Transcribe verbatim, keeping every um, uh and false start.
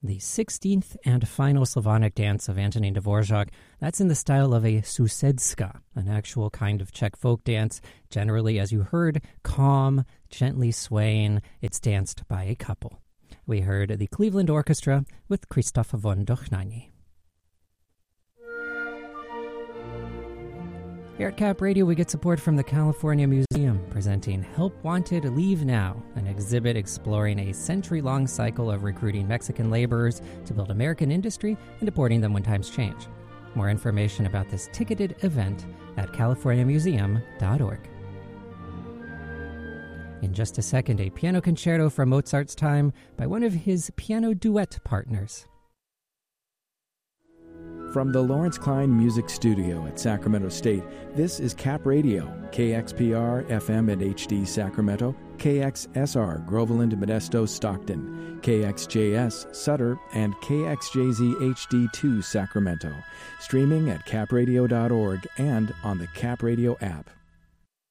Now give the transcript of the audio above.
The sixteenth and final Slavonic dance of Antonin Dvorak, that's in the style of a susedska, an actual kind of Czech folk dance, generally, as you heard, calm, gently swaying. It's danced by a couple. We heard the Cleveland Orchestra with Krzysztof von Dohnanyi. Here at Cap Radio, we get support from the California Museum, presenting Help Wanted, Leave Now, an exhibit exploring a century-long cycle of recruiting Mexican laborers to build American industry and deporting them when times change. More information about this ticketed event at california museum dot org. In just a second, a piano concerto from Mozart's time by one of his piano duet partners. From the Lawrence Klein Music Studio at Sacramento State, this is Cap Radio, K X P R, F M and H D Sacramento, K X S R, Groveland, Modesto, Stockton, K X J S, Sutter, and K X J Z H D two, Sacramento. Streaming at cap radio dot org and on the Cap Radio app.